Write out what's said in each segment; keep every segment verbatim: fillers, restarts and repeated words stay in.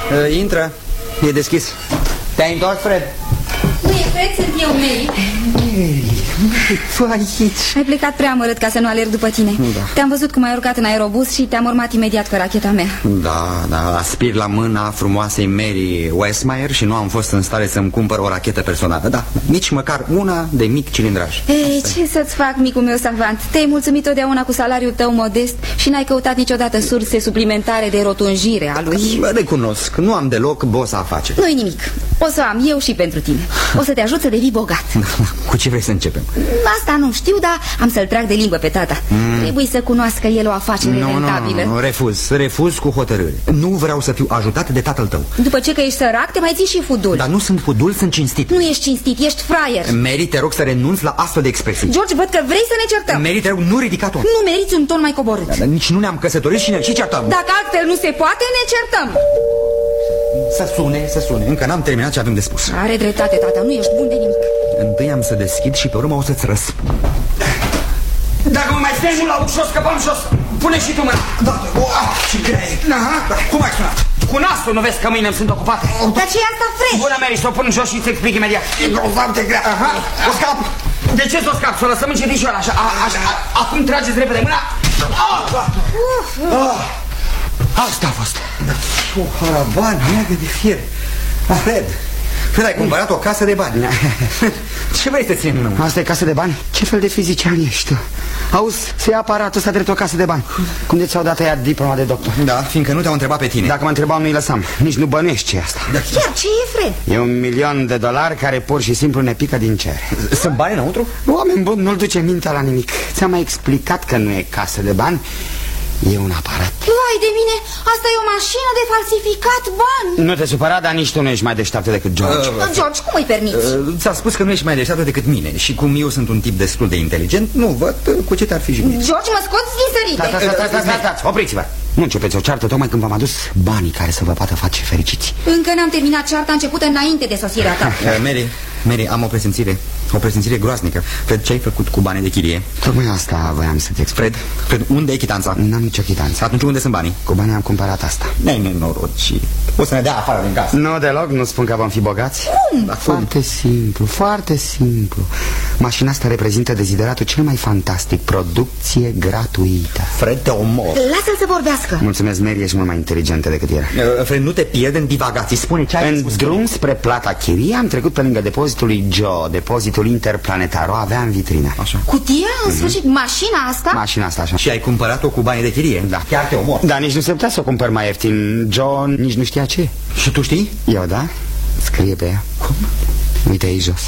Uh, intră, e deschis. Te-ai întors, Fred? Nu e Fred, sunt eu, Mary. Tu aici? Ai plecat prea amărât ca să nu alerg după tine. Da. Te-am văzut cum ai urcat în aerobus și te-am urmat imediat cu racheta mea. Da, da, aspir la mâna frumoasei Mary Westmeyer și nu am fost în stare să-mi cumpăr o rachetă personală. Da, nici măcar una de mic cilindraj. Ei, ce să-ți fac, micul meu savant? Te-ai mulțumit totdeauna cu salariul tău modest și n-ai căutat niciodată surse suplimentare de rotunjire a lui. Recunosc, nu am deloc boss afaceri. Nu-i nimic, o să am eu și pentru tine. O să te ajut să devii bogat. Cu ce vrei să începem? Asta nu știu, dar am să-l trag de limbă pe tata. mm. Trebuie să cunoască el o afacere no, rentabilă. Nu, nu, nu, refuz, refuz cu hotărâre. Nu vreau să fiu ajutat de tatăl tău. După ce că ești sărac, te mai ții și fudul. Dar nu sunt fudul, sunt cinstit. Nu ești cinstit, ești fraier. Mary, te rog să renunți la astfel de expresii. George, văd că vrei să ne certăm. Mary, te rog, nu ridica ton. Nu meriți un ton mai coborât. Da, dar nici nu ne-am căsătorit și ne și certăm. Dacă altfel nu se poate, ne certăm. Să sune, să sune, încă n-am terminat ce avem de spus. Are dreptate, tata, nu ești bun de nimic. Întâi am să deschid și pe urmă o să-ți răspund. Dacă mă mai stai mult la ușor, scăpăm jos. Pune și tu mâna. Da, oh, ce grea e. Aha, da. Cum ai sunat? Cu nasul, nu vezi că mâine îmi sunt ocupate? Dar ce e asta, Fred? Bună, Mary, să o pun jos și îți explic imediat. E grozav de grea. Aha, o scap. De ce să o scap? Să o lăsăm încetișor, așa, așa. Acum trageți repede mâna. Asta a fost. O haraban neagă de fier. Fred, Fred, ai cumpărat o casă de bani. Ce vrei să ții în mână? Asta e casă de bani? Ce fel de fizician ești tu? Auzi, să ia aparatul ăsta drept o casă de bani. Cum de ți-au dat aia diploma de doctor? Da, fiindcă nu te-au întrebat pe tine. Dacă mă întrebau, nu-i lăsam. Nici nu bănuiești ce e asta. Da. Chiar ce e, Fred? E un milion de dolari care pur și simplu ne pică din cer. Sunt bani înăuntru? Oameni buni, nu-l duce mintea la nimic. Ți-am mai explicat că nu e casă de bani. E un aparat. Vai de mine, asta e o mașină de falsificat bani. Nu te supăra, dar nici tu nu ești mai deșteaptă decât George. uh, George, cum îi permiți? Uh, Ți-a spus că nu ești mai deșteaptă decât mine. Și cum eu sunt un tip destul de inteligent, nu văd uh, cu ce te-ar fi jignit. George, mă scoți din sărite. Stați, stați, stați, stați, stați, opriți-vă. Nu începeți o ceartă tocmai când v-am adus banii care să vă poată face fericiți. Încă n-am terminat cearta începută înainte de sosirea ta. uh, Mary, Mary, am o presimțire. O presimțire groaznică. Fred, ce ai făcut cu banii de chirie? Tocmai asta voiam să-ți explic. Fred, Fred, unde e chitanța? N-am nicio chitanță. Atunci unde sunt banii? Cu banii am cumpărat asta. Ne nenoroci. O să ne dea afară din casă. Nu deloc, nu spun că vom fi bogați. Cum? Da, Foarte simplu, foarte simplu. Mașina asta reprezintă dezideratul cel mai fantastic. Producție gratuită. Fred, te omor. Lasă-l să vorbească. Mulțumesc, Mary, ești mult mai inteligentă decât era. uh, Fred, nu te pierde în divagații. Spune ce ai În spus. drum spre plata chirie am trecut pe lângă depozitul lui Joe. Depozitul interplanetar. O avea în vitrină. Așa. Cutia? În sfârșit, mașina asta? Mașina asta, așa. Și ai cumpărat-o cu banii de chirie? Da. Chiar te omor. Dar nici nu se putea să o cumpăr mai ieftin. Joe nici nu știa ce. Și tu știi? Eu, da? Scrie pe ea. Cum? Uite aici jos.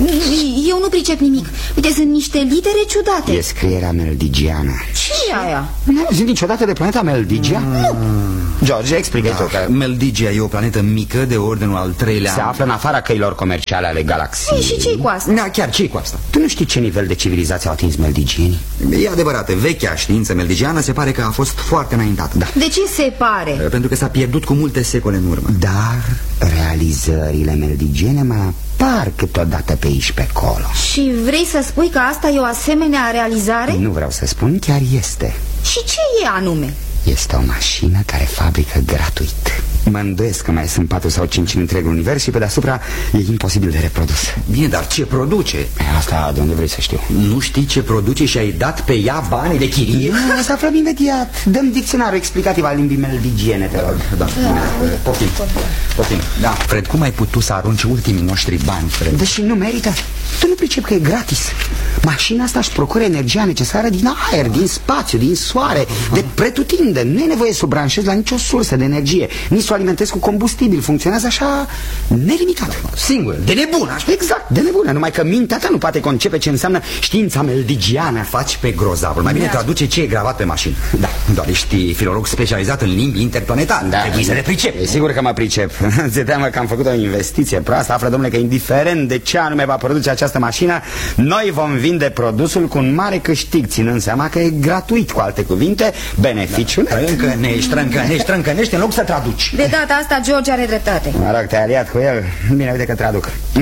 Eu nu pricep nimic. Uite, sunt niște litere ciudate. E scrierea meldigiană. Ce e aia? Nu ai auzit niciodată de planeta Meldigia? Nu. George, explică Da, tu că Meldigia e o planetă mică de ordinul al treilea. se află în afara căilor comerciale ale galaxiei. Ei, și ce-i cu asta? Da, chiar ce-i cu asta? Tu nu știi ce nivel de civilizație au atins meldigienii? E adevărat, vechea știință meldigiană se pare că a fost foarte înaintată. Da. De ce se pare? Pentru că s-a pierdut cu multe secole în urmă. Dar realizările meldigiene mai apar câteodată pe aici pe acolo. Și vrei să spui că asta e o asemenea realizare? Nu vreau să spun, chiar este. Și ce e anume? Este o mașină care fabrică gratuit. Mă îndoiesc că mai sunt patru sau cinci în întreg univers și pe deasupra e imposibil de reprodus. Bine, dar ce produce? E, asta de unde vrei să știu? Nu știi ce produce și ai dat pe ea banii de chirie? Nu, o să aflăm imediat. Dăm dicționarul explicativ al limbii meldigiene, te rog. Da, poftim, poftim. Da, Fred, cum ai putut să arunci ultimii noștri bani, Fred? Deși nu merită. Tu nu pricep că e gratis. Mașina asta își procură energia necesară din aer, din spațiu, din soare, de pretutindeni. Nu e nevoie să o branșezi la nicio sursă de energie, nici să o alimentezi cu combustibil. Funcționează așa nelimitat. Singur, de nebun, așa. Exact, de nebună. Numai că mintea ta nu poate concepe ce înseamnă știința meldigiană. Faci pe grozavul. Mai bine traduce ce e gravat pe mașină. Da, doar ești filolog specializat în limbi interplanetare. Da, trebuie să le pricep. E sigur că mă pricep. Ți-e teamă că am făcut o investiție proastă. Află, domnule, că indiferent de ce anume va produce această mașină, noi vom vinde produsul cu un mare câștig, ținând seama că e gratuit. Cu alte cuvinte, beneficiul. Da. Trâncănești, trâncănești, trâncănești în loc să traduci. De data asta George are dreptate. Mă rog, te-ai aliat cu el. Bine, uite că traduc. mm.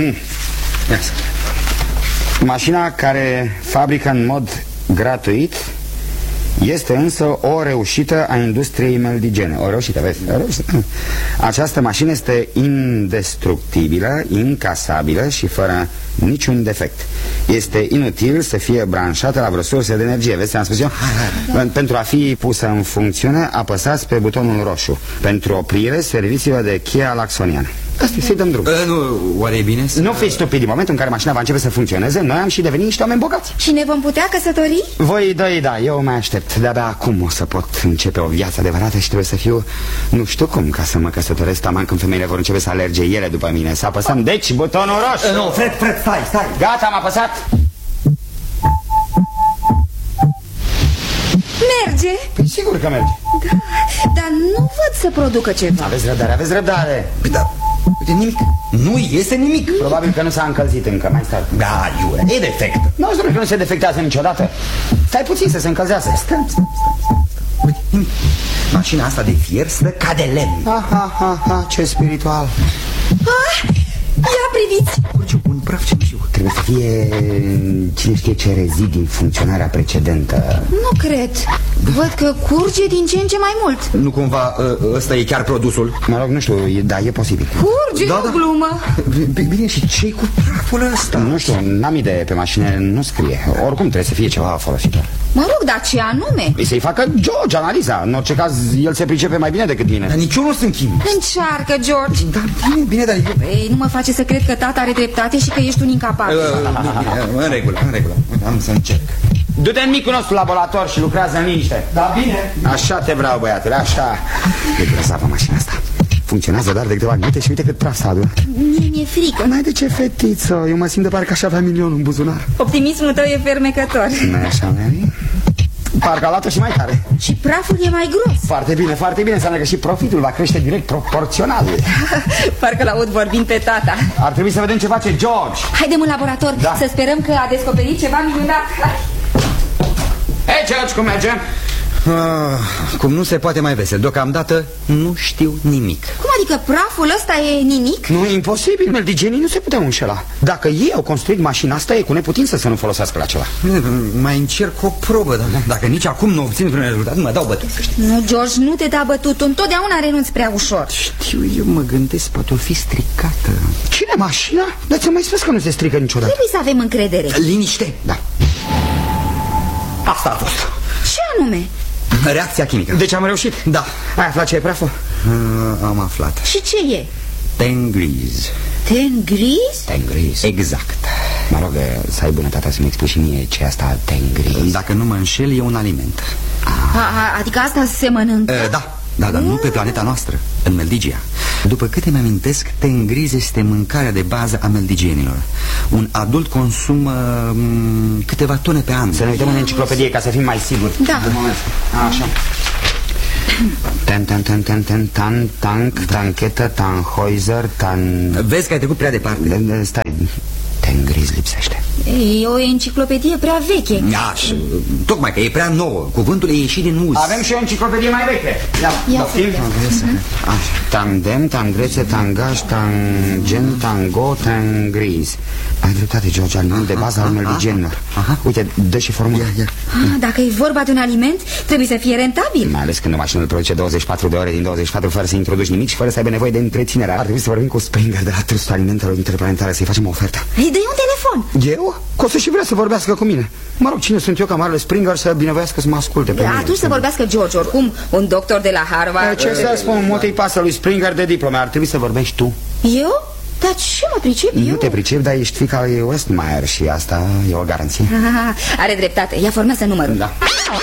Mașina care fabrică în mod gratuit Este însă o reușită a industriei meldigene. O reușită, vezi? O reușită. Această mașină este indestructibilă, incasabilă și fără niciun defect. Este inutil să fie branșată la vreo sursă de energie. Vezi, ți-am spus eu? Pentru a fi pusă în funcțiune, apăsați pe butonul roșu. Pentru oprire, serviți-vă de cheia laxoniană. Asta să-i dăm drum. uh, Nu, oare e bine să... Nu fi stupid, din momentul în care mașina va începe să funcționeze, noi am și devenit niște oameni bogați. Și ne vom putea căsători? Voi doi, da, eu mai aștept. De-abia acum o să pot începe o viață adevărată și trebuie să fiu, nu știu cum, ca să mă căsătoresc taman când femeile vor începe să alerge ele după mine. Să apăsăm, deci, butonul roșu. uh, Nu, Fred, Fred, stai, stai. Gata, am apăsat. Merge? Păi sigur că merge. Da, dar nu văd să producă ceva. Aveți răbdare, aveți răbdare. Păi da, uite, nimic. Nu iese nimic. Probabil că nu s-a încălzit încă, mai stai. Da, iure, e defect. Nu o să spune că nu se defectează niciodată. Stai puțin să se încălzească. Stăm, stăm, stăm, stăm. Uite, nimic. Mașina asta de fier stă ca de lemn. Ha, ha, ha, ha, ce spiritual. Ah, ia priviți! Curge un praf cenușiu. Trebuie să fie cine știe ce rezid din funcționarea precedentă. Nu cred. Văd că curge din ce în ce mai mult. Nu cumva ă, ăsta e chiar produsul? Mă rog, nu știu, e, da, e posibil. Curge, Da, o da. glumă. Bine, și ce-i cu praful ăsta? Nu știu, n-am idee, pe mașină nu scrie. Oricum trebuie să fie ceva folositor. Mă rog, dar ce anume? Păi să-i facă George analiza. În orice caz, el se pricepe mai bine decât Dar mine. nici eu nu sunt chimic. Încearcă, George. Da, bine, bine, dar eu... Ei, nu mă face să cred că tata are dreptate și că ești un incapabil. În regulă, în regulă. Am să încerc. Du-te în micul nostru laborator și lucrează în liniște. Da, bine. Așa te vreau, băiatule, așa. E grozavă mașina asta. Funcționează doar de câteva minute și uite cât praf s-a adunat. Mie mi-e frică. N-ai de ce, fetiță. Eu mă simt de parcă aș avea milionul în buzunar. Optimismul tău e fermecător. Nu-i așa, Mary? Parcă a luat-o și mai tare. Și praful e mai gros. Foarte bine, foarte bine. Înseamnă că și profitul va crește direct proporțional. Parcă l-aud vorbind pe tata. Ar trebui să vedem ce face George. Haidem în laborator, Da. să sperăm că a descoperit ceva minunat. Hai. Hei, George, cum merge? Ah, cum nu se poate mai vesel. Deocamdată nu știu nimic. Cum adică praful ăsta e nimic? Nu, e imposibil, meldigenii nu se puteau înșela. Dacă ei au construit mașina asta, e cu neputință să nu folosească la ceva. Mai încerc o probă, dar dacă nici acum nu obțin vreun rezultat, mă dau bătut, să știi. Nu, George, nu te da bătut. Întotdeauna renunți prea ușor. Știu, eu mă gândesc, poate o fi stricată. Cine, mașina? Dar ți-am mai spus că nu se strică niciodată. Trebuie să avem încredere. Liniște. Da. Asta a fost. Ce anume? Reacția chimică. Deci am reușit? Da. Ai aflat ce e praful? Ah, am aflat. Și ce e? Tengriz. Tengriz? Tengriz. Exact. Mă rog, să ai bunătatea să-mi explici și mie ce e asta tengriz. Dacă nu mă înșel, e un aliment. A, a, adică asta se mănâncă? E, da, da, dar nu pe planeta noastră, în Meldigia. După câte mi-amintesc, tengriz este mâncarea de bază a meldigienilor. Un adult consumă m, câteva tone pe an. Să ne uităm în enciclopedie ca să fim mai siguri. Da. De moment. Așa. Tan, tan, tan, tan, tan, tan, tank, tanchetă, tanhoizer, tan... Vezi că ai trecut prea departe. De- de- Stai, tengriz lipsește. E o enciclopedie prea veche. Așa, tocmai că e prea nouă. Cuvântul e ieșit din uz. Avem și o enciclopedie mai veche. Ia, Ia poftim? uite. Așa. Tandem, tangrețe, tangaș, tangen, tango, tangriz. Ai dreptate, George, aliment de bază al meldigenilor. aha. Uite, dă și formula. Ia, ia. Ah, dacă e vorba de un aliment, trebuie să fie rentabil. Mai ales când o mașină îl produce douăzeci și patru de ore din douăzeci și patru fără să introduci nimic și fără să aibă nevoie de întreținere. Ar trebui să vorbim cu Springer de la Trustul Alimentelor Interplanetare să-i facem o ofertă. Îi dai un telefon. Eu? Că o să și vrea să vorbească cu mine. Mă rog, cine sunt eu ca marele Springer să binevoiască să mă asculte pe mine? Atunci să vorbească George, oricum, un doctor de la Harvard. Ce să spun, mult îi pasă lui Springer de diplome. Ar trebui să vorbești tu. Eu? Dar ce mă pricep eu? Nu te pricep, dar ești fiica lui Westmeyer și asta e o garanție. Ah, are dreptate, ia formează numărul. Da.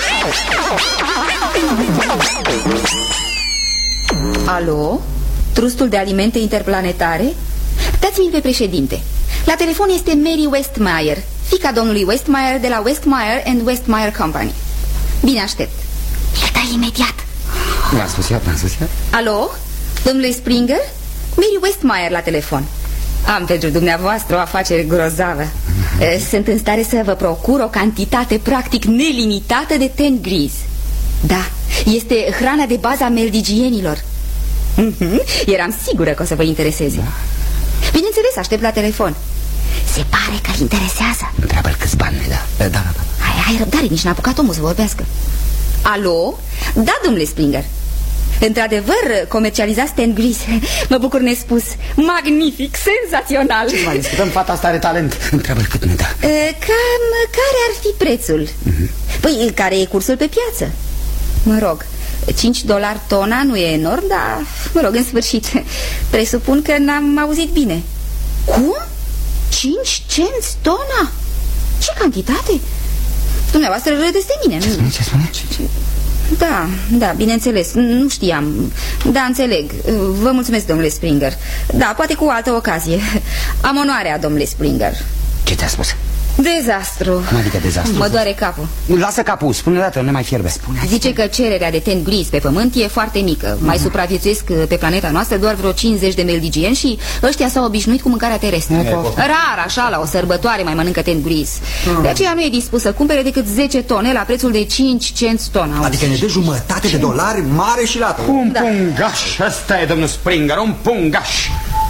Alo? Trustul de alimente interplanetare? Dați-mi pe președinte. La telefon este Mary Westmeyer, fiica domnului Westmeyer de la Westmeyer and Westmeyer Company. Bine, aștept. Îl dai imediat. M-a spus ea, m-a spus ea. Alo? Domnule Springer? Mary Westmeyer la telefon. Am pentru dumneavoastră o afacere grozavă. Sunt în stare să vă procur o cantitate practic nelimitată de tengriz. Da, este hrana de bază a meldigienilor. Mhm, eram sigură că o să vă intereseze. Bineînțeles, aștept la telefon. Se pare că îl interesează. Întreabă-l câți bani ne dă. Da, da, da. Hai, hai răbdare, nici n-a apucat omul să vorbească. Alo? Da, domnule Springer. Într-adevăr, comercializați Ten Grease. Mă bucur nespus. Magnific, senzațional. Ce mai discutăm? Fata asta are talent. Întreabă-l cât ne dă. Cam care ar fi prețul? Mm-hmm. Păi, care e cursul pe piață? Mă rog, cinci dolari tona nu e enorm, dar, mă rog, în sfârșit, presupun că n-am auzit bine. Cum? cinci cenți tona? Ce cantitate? Dumneavoastră râdeți de mine, nu? Ce spune? Da, da, bineînțeles, nu știam. Da, înțeleg. Vă mulțumesc, domnule Springer. Da, poate cu o altă ocazie. Am onoarea, domnule Springer. Ce ți-a spus? Dezastru. Cum adică dezastru? Mă doare capul. Lasă capul, spune o dată, nu ne mai fierbe. Spune. Zice că cererea de Ten Grease pe pământ e foarte mică. Mai mm. supraviețuiesc pe planeta noastră doar vreo cincizeci de meldigieni și ăștia s-au obișnuit cu mâncarea terestră. Rar, așa, la o sărbătoare mai mănâncă Ten Grease. mm. De aceea nu e dispus să cumpere decât zece tone la prețul de cinci cenți tona. Adică ne dă jumătate de dolari mare și lată. Un da. pungaș, ăsta e, domnul Springer, un pungaș.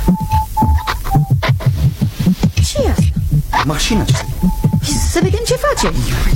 Ce e asta? Mașina ce Să vedem ce face.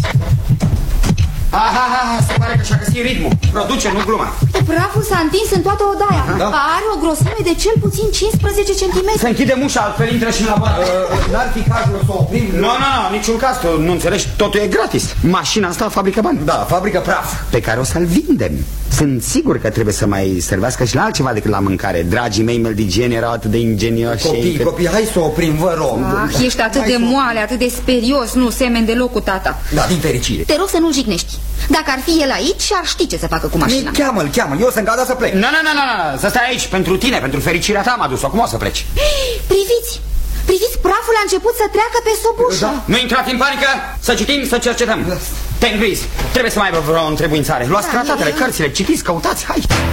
Aha, aha, se pare că și-a găsit ritmul. Produce, nu gluma. Praful s-a întins în toată odaia. Da. Are o grosime de cel puțin cincisprezece centimetri. Să închidem ușa, altfel intră și în laborator. uh, N-ar fi cazul să o oprim? Nu, nu, nu, niciun caz, tu nu înțelegi, totul e gratis. Mașina asta fabrică bani. Da, fabrică praf. Pe care o să-l vindem. Sunt sigur că trebuie să mai servească și la altceva decât la mâncare. Dragii mei meldigieni erau atât de ingenioși. Copii, că... copii, hai să o oprim, vă rog. Ah, ești atât hai de moale, atât de sperios, nu semeni deloc cu tata. Da, din fericire. Te rog să nu-l jignești. Dacă ar fi el aici, ar ști ce să facă cu mașina. Cheamă-l, cheamă-l, eu sunt gata să plec. Nu, nu, nu, nu, să stai aici, pentru tine, pentru fericirea ta m-a dus-o, cum o să pleci? Priviți, priviți, praful a început să treacă pe sub ușă. Da. Nu intrați în panică, să citim, să cercetăm. Ten Grease, trebuie să mai aibă vreo întrebuințare. Luați Da, tratatele, eu- cărțile, citiți, căutați, hai.